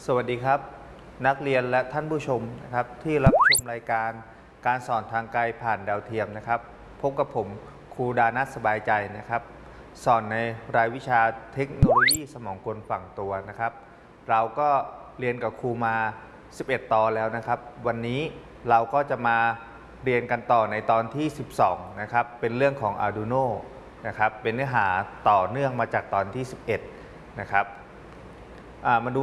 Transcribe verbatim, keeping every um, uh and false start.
สวัสดีครับนักเรียนและท่านผู้ชมนะครับที่รับชมรายการการสอนทางไกลผ่านดาวเทียมนะครับพบกับผมครูดานัทสบายใจนะครับสอนในรายวิชาเทคโนโลยีสมองกลฝั่งตัวนะครับเราก็เรียนกับครูมาสิบเอ็ดตอนแล้วนะครับวันนี้เราก็จะมาเรียนกันต่อในตอนที่สิบสองนะครับเป็นเรื่องของ Arduino นะครับเป็นเนื้อหาต่อเนื่องมาจากตอนที่สิบเอ็ดนะครับมาดู